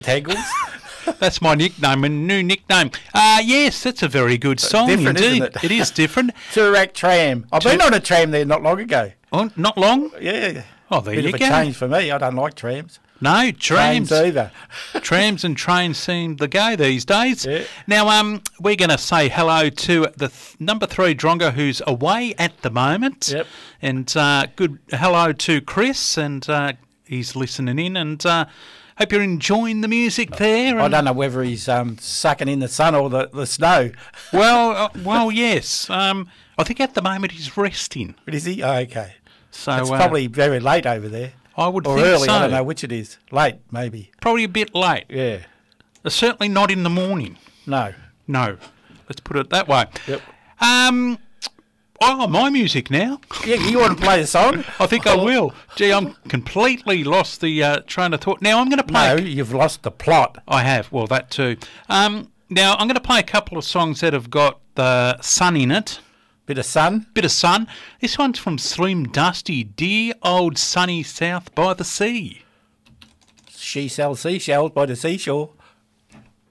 Tangles. That's my nickname, a new nickname. Yes, that's a very good song Different, indeed. isn't it? It is different. Toorak Tram. I've been on a tram there not long ago. Oh, not long? Yeah. Oh, there Bit you of a go. change for me. I don't like trams. No, trams. either. Trams and trains seem the go these days. Yeah. Now, we're going to say hello to the number 3 drongo who's away at the moment. Yep. And good hello to Chris, and he's listening in, and hope you're enjoying the music there. I And, don't know whether he's sucking in the sun or the snow. well, yes. I think at the moment he's resting. But is he? Oh, okay. So It's probably very late over there. I would Or think early, so. I don't know which it is. Late, maybe. Probably a bit late. Yeah. Certainly not in the morning. No. No. Let's put it that way. Yep. My music now. Yeah, you want to play a song? I think I will. Gee, I'm completely lost the train of thought. Now I'm going to play. No, you've lost the plot. I have. Well, that too. Now I'm going to play a couple of songs that have got the sun in it. Bit of sun. Bit of sun. This one's from Slim Dusty. Dear old sunny South by the sea. She sells seashells by the seashore.